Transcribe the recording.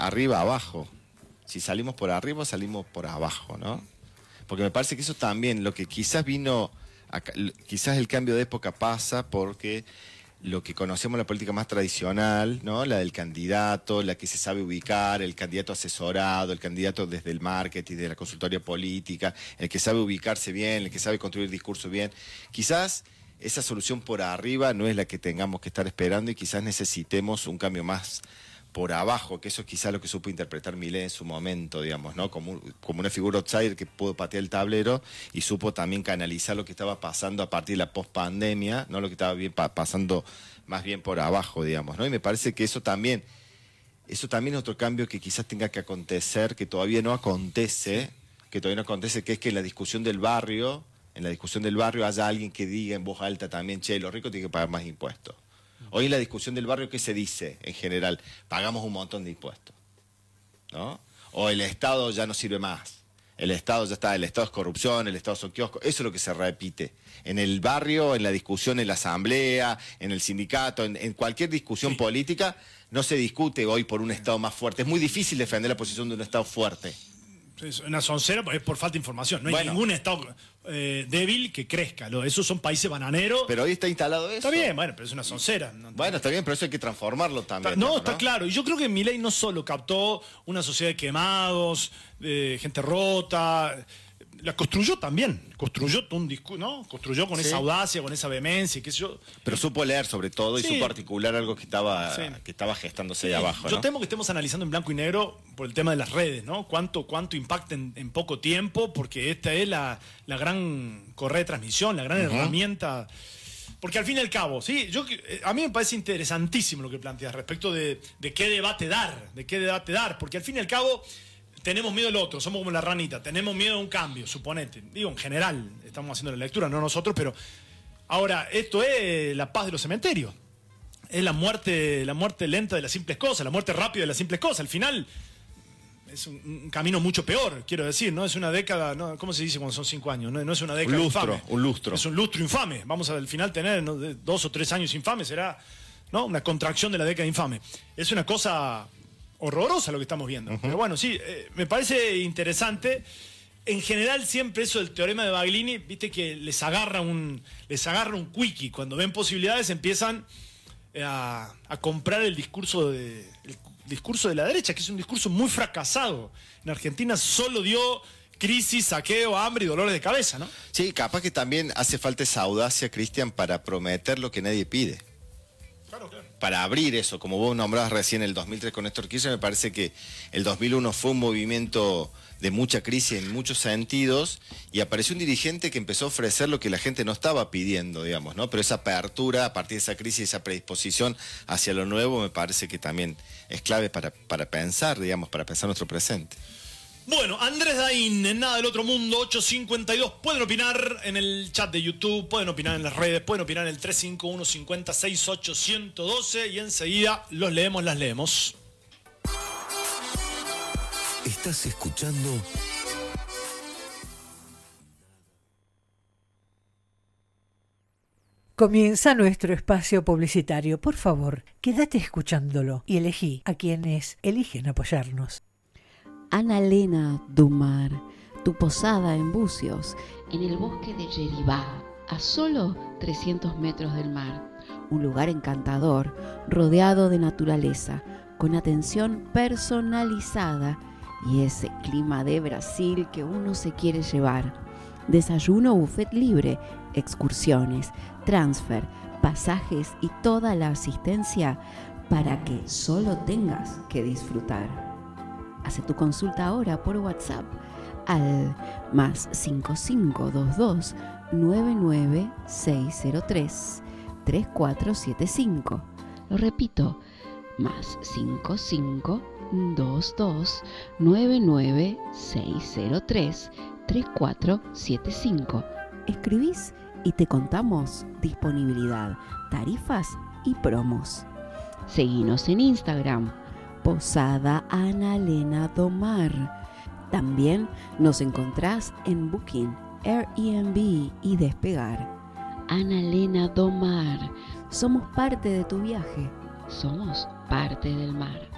arriba abajo. Si salimos por arriba, salimos por abajo, ¿no? Porque me parece que eso también, lo que quizás quizás el cambio de época pasa porque lo que conocemos la política más tradicional, ¿no? La del candidato, la que se sabe ubicar, el candidato asesorado, el candidato desde el marketing, de la consultoría política, el que sabe ubicarse bien, el que sabe construir discurso bien. Quizás esa solución por arriba no es la que tengamos que estar esperando y quizás necesitemos un cambio más por abajo, que eso es quizás lo que supo interpretar Milei en su momento, digamos, ¿no? Como una figura outsider que pudo patear el tablero y supo también canalizar lo que estaba pasando a partir de la pospandemia, ¿no? Lo que estaba pasando más bien por abajo, digamos, ¿no? Y me parece que eso también es otro cambio que quizás tenga que acontecer, que todavía no acontece, que es que en la discusión del barrio haya alguien que diga en voz alta también, che, los ricos tienen que pagar más impuestos. Hoy en la discusión del barrio, ¿qué se dice en general? Pagamos un montón de impuestos, ¿no? O el Estado ya no sirve más. El Estado ya está, el Estado es corrupción, el Estado son kioscos. Eso es lo que se repite. En el barrio, en la discusión, en la asamblea, en el sindicato, en cualquier discusión política, no se discute hoy por un Estado más fuerte. Es muy difícil defender la posición de un Estado fuerte. Es una soncera, es por falta de información. No hay ningún Estado débil que crezca. Esos son países bananeros. Pero hoy está instalado eso. Está bien, bueno, pero es una soncera. Bueno, está bien, pero eso hay que transformarlo también. No, está claro. Y yo creo que Milei no solo captó una sociedad de quemados, de gente rota, la construyó también. Construyó todo un discurso, ¿no? Construyó con esa audacia, con esa vehemencia, qué sé yo. Pero supo leer sobre todo y supo articular algo que estaba gestándose de abajo, ¿no? Yo temo que estemos analizando en blanco y negro por el tema de las redes, ¿no? Cuánto impacta en poco tiempo, porque esta es la gran correa de transmisión, la gran herramienta. Porque al fin y al cabo, ¿sí? A mí me parece interesantísimo lo que planteas respecto de qué debate dar, porque al fin y al cabo tenemos miedo del otro, somos como la ranita, tenemos miedo de un cambio, suponete. Digo, en general, estamos haciendo la lectura, no nosotros, pero ahora, esto es la paz de los cementerios. Es la muerte lenta de las simples cosas, la muerte rápida de las simples cosas. Al final, es un camino mucho peor, quiero decir, ¿no? Es una década, ¿no? ¿Cómo se dice cuando son 5 años? No es una década infame. Un lustro. Es un lustro infame. Vamos a al final tener, ¿no?, 2 o 3 años infames, será, ¿no?, una contracción de la década infame. Es una cosa horrorosa lo que estamos viendo. Pero bueno, sí, me parece interesante. En general, siempre eso del teorema de Baglini, viste que les agarra un quickie. Cuando ven posibilidades empiezan a comprar el discurso de la derecha, que es un discurso muy fracasado. En Argentina solo dio crisis, saqueo, hambre y dolores de cabeza, ¿no? Sí, capaz que también hace falta esa audacia, Cristian, para prometer lo que nadie pide. Claro. Para abrir eso, como vos nombrabas recién el 2003 con Néstor Kirchner, me parece que el 2001 fue un movimiento de mucha crisis en muchos sentidos y apareció un dirigente que empezó a ofrecer lo que la gente no estaba pidiendo, digamos, ¿no? Pero esa apertura a partir de esa crisis, esa predisposición hacia lo nuevo, me parece que también es clave para pensar, digamos, para pensar nuestro presente. Bueno, Andrés Daín, en Nada del Otro Mundo, 852. Pueden opinar en el chat de YouTube, pueden opinar en las redes, pueden opinar en el 351-50-68-112 y enseguida los leemos, las leemos. Estás escuchando Comienza nuestro espacio publicitario. Por favor, quédate escuchándolo y elegí a quienes eligen apoyarnos. Annalena Domar, tu posada en Bucios, en el bosque de Yeribá, a solo 300 metros del mar. Un lugar encantador, rodeado de naturaleza, con atención personalizada y ese clima de Brasil que uno se quiere llevar. Desayuno, buffet libre, excursiones, transfer, pasajes y toda la asistencia para que solo tengas que disfrutar. Hace tu consulta ahora por WhatsApp al +5522 99603 3475. Lo repito, +5522 99603 3475. Escribís y te contamos disponibilidad, tarifas y promos. Seguinos en Instagram, Posada Annalena Domar. También nos encontrás en Booking, Airbnb y Despegar. Annalena Domar. Somos parte de tu viaje. Somos parte del mar.